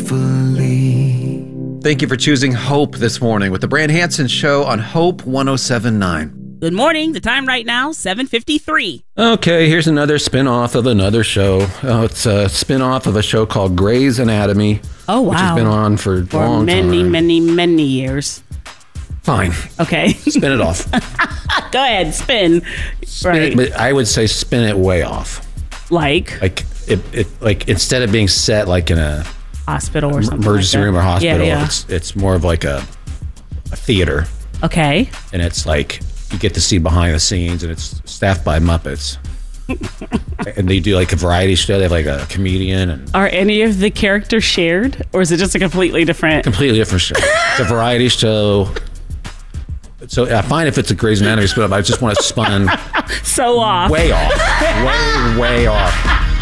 faithfully. Thank you for choosing Hope this morning with the Brand Hansen Show on Hope 107.9. Good morning. The time right now, 7:53. Okay, here's another spin-off of another show. It's a spin-off of a show called Grey's Anatomy. Oh, wow. Which has been on for a long time. many years. Fine. Okay. Spin it off. Go ahead, spin. Right. But I would say spin it way off. Like instead of being set like in a hospital or something, emergency room or hospital, yeah. it's more of like a theater. Okay. And it's like you get to see behind the scenes, and it's staffed by Muppets. And they do like a variety show. They have like a comedian. And are any of the characters shared, or is it just a completely different show? It's a variety show. So I find if it's a Grey's Anatomy spin-up, I just want to spun so off. Way off. way off.